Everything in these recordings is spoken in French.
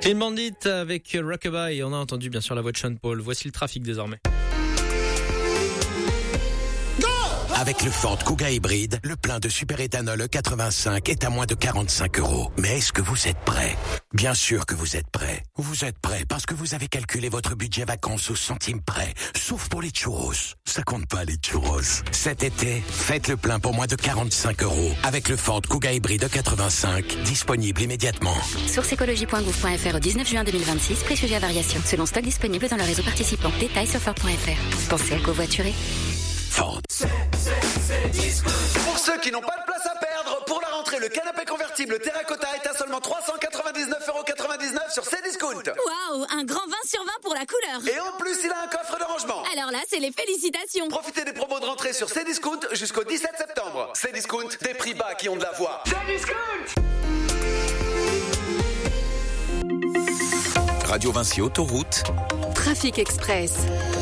Clean Bandit avec Rockabye. On a entendu bien sûr la voix de Sean Paul. Voici le trafic désormais. Avec le Ford Kuga hybride, le plein de superéthanol E85 est à moins de 45 €. Mais est-ce que vous êtes prêts? Bien sûr que vous êtes prêts. Vous êtes prêts parce que vous avez calculé votre budget vacances au centime près. Sauf pour les churros. Ça compte pas les churros. Cet été, faites le plein pour moins de 45 € avec le Ford Kuga hybride E85, disponible immédiatement. Source écologie.gouv.fr au 19 juin 2026, prix sujet à variation. Selon stock disponible dans le réseau participant. Détails sur Ford.fr. Pensez à covoiturer. Ford. Pour ceux qui n'ont pas de place à perdre, pour la rentrée, le canapé convertible Terracotta est à seulement 399,99 € sur Cdiscount. Waouh, un grand 20 sur 20 pour la couleur. Et en plus, il a un coffre de rangement. Alors là, c'est les félicitations. Profitez des promos de rentrée sur Cdiscount jusqu'au 17 septembre. Cdiscount, des prix bas qui ont de la voix. Cdiscount. Radio Vinci Autoroute. Trafic Express.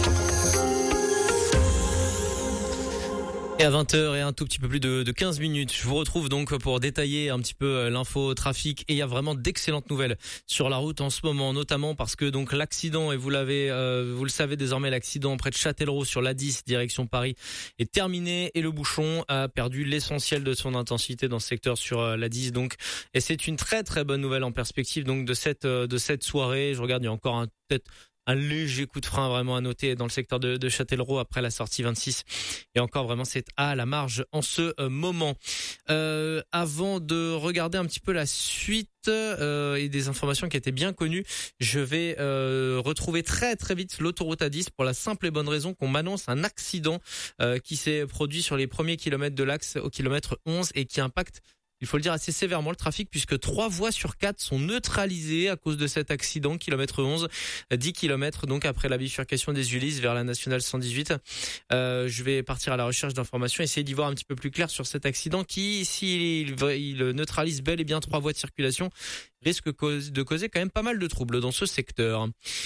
Et à 20h et un tout petit peu plus de 15 minutes, je vous retrouve donc pour détailler un petit peu l'info trafic. Et il y a vraiment d'excellentes nouvelles sur la route en ce moment, notamment parce que donc l'accident, et vous le savez désormais, l'accident près de Châtellerault sur l'A10 direction Paris est terminé et le bouchon a perdu l'essentiel de son intensité dans ce secteur sur l'A10 donc. Et c'est une très très bonne nouvelle en perspective donc de cette soirée. Je regarde, il y a encore peut-être un léger coup de frein vraiment à noter dans le secteur de Châtellerault après la sortie 26. Et encore vraiment c'est à la marge en ce moment. Avant de regarder un petit peu la suite et des informations qui étaient bien connues, je vais retrouver très très vite l'autoroute A10 pour la simple et bonne raison qu'on m'annonce un accident qui s'est produit sur les premiers kilomètres de l'axe au kilomètre 11 et qui impacte, il faut le dire, assez sévèrement le trafic puisque 3 voies sur 4 sont neutralisées à cause de cet accident, kilomètre 11, 10 kilomètres donc après la bifurcation des Ulysses vers la nationale 118. Je vais partir à la recherche d'informations, essayer d'y voir un petit peu plus clair sur cet accident qui, s'il neutralise bel et bien 3 voies de circulation, risque de causer quand même pas mal de troubles dans ce secteur.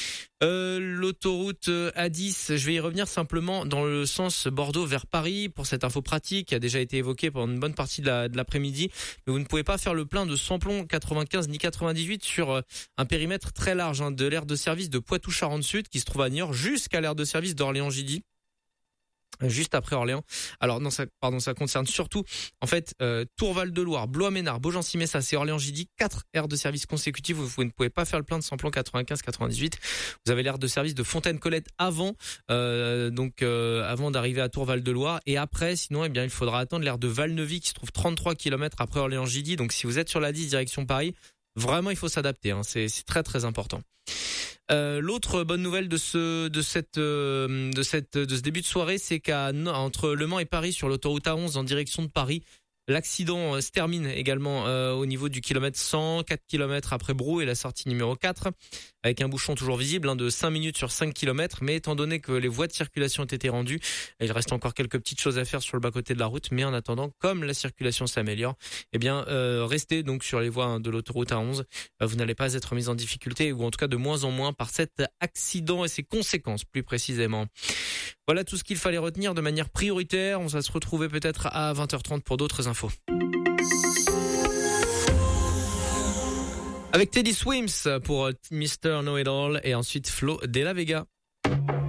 L'autoroute A10, je vais y revenir simplement dans le sens Bordeaux vers Paris pour cette info pratique qui a déjà été évoquée pendant une bonne partie de l'après-midi. Mais vous ne pouvez pas faire le plein de samplon 95 ni 98 sur un périmètre très large de l'aire de service de Poitou-Charentes-Sud qui se trouve à Niort jusqu'à l'aire de service d'Orléans-Gidy. Juste après Orléans. Alors non, ça concerne surtout en fait Tourval-de-Loire, Blois-Ménard, Beaugency-Messas et Orléans-Gidy, 4 aires de service consécutives. Vous ne pouvez pas faire le plein de samplon 95-98. Vous avez l'aire de service de Fontaine-Colette avant d'arriver à Tourval-de-Loire et après sinon il faudra attendre l'aire de Valneuvy qui se trouve 33 km après Orléans-Gidy. Donc si vous êtes sur la 10 direction Paris, vraiment il faut s'adapter, c'est très très important. L'autre bonne nouvelle de ce début de soirée, c'est entre Le Mans et Paris sur l'autoroute A11 en direction de Paris, l'accident se termine également au niveau du kilomètre 100, 4 km après Brou et la sortie numéro 4, avec un bouchon toujours visible de 5 minutes sur 5 km. Mais étant donné que les voies de circulation ont été rendues, il reste encore quelques petites choses à faire sur le bas-côté de la route. Mais en attendant, comme la circulation s'améliore, restez donc sur les voies de l'autoroute A11. Vous n'allez pas être mis en difficulté, ou en tout cas de moins en moins, par cet accident et ses conséquences plus précisément. Voilà tout ce qu'il fallait retenir de manière prioritaire. On va se retrouver peut-être à 20h30 pour d'autres infos. Avec Teddy Swims pour Mr. Know It All et ensuite Flo de la Vega.